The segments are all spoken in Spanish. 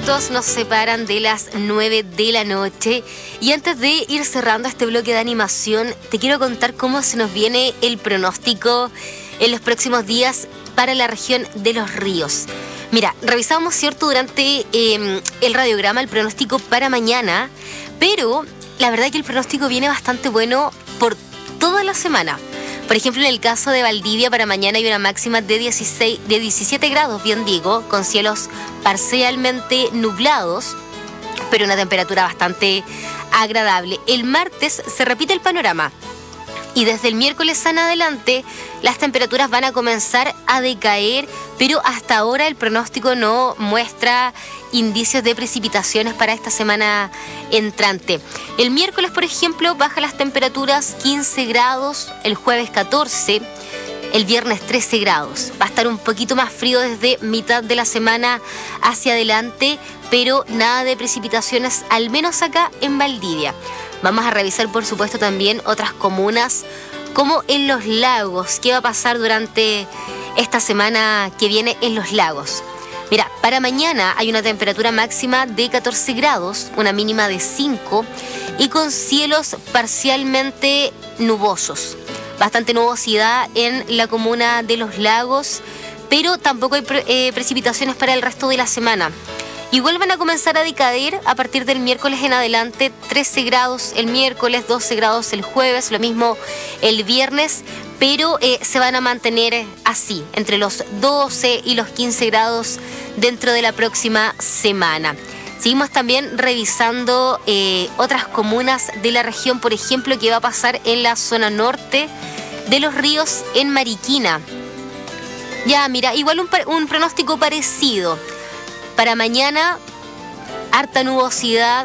minutos nos separan de las 9 de la noche y antes de ir cerrando este bloque de animación, te quiero contar cómo se nos viene el pronóstico en los próximos días para la región de Los Ríos. Mira, revisamos, ¿cierto?, durante el radiograma el pronóstico para mañana, pero la verdad que el pronóstico viene bastante bueno por toda la semana. Por ejemplo, en el caso de Valdivia, para mañana hay una máxima de 17 grados, bien digo, con cielos parcialmente nublados, pero una temperatura bastante agradable. El martes se repite el panorama y desde el miércoles en adelante las temperaturas van a comenzar a decaer, pero hasta ahora el pronóstico no muestra indicios de precipitaciones para esta semana entrante. El miércoles, por ejemplo, bajan las temperaturas 15 grados, el jueves 14, el viernes 13 grados. Va a estar un poquito más frío desde mitad de la semana hacia adelante, pero nada de precipitaciones, al menos acá en Valdivia. Vamos a revisar, por supuesto, también otras comunas, como en Los Lagos. ¿Qué va a pasar durante esta semana que viene en Los Lagos? Mira, para mañana hay una temperatura máxima de 14 grados, una mínima de 5 y con cielos parcialmente nubosos. Bastante nubosidad en la comuna de Los Lagos, pero tampoco hay precipitaciones para el resto de la semana. Igual van a comenzar a decaer a partir del miércoles en adelante, 13 grados el miércoles, 12 grados el jueves, lo mismo el viernes, pero se van a mantener así, entre los 12 y los 15 grados dentro de la próxima semana. Seguimos también revisando otras comunas de la región, por ejemplo, qué va a pasar en la zona norte de Los Ríos, en Mariquina. Ya, mira, igual un pronóstico parecido. Para mañana, harta nubosidad,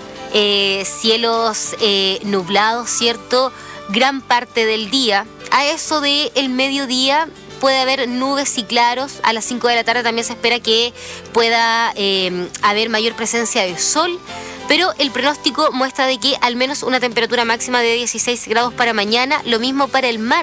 cielos nublados, ¿cierto? Gran parte del día. A eso de el mediodía puede haber nubes y claros. A las 5 de la tarde también se espera que pueda haber mayor presencia de sol. Pero el pronóstico muestra de que al menos una temperatura máxima de 16 grados para mañana, lo mismo para el martes.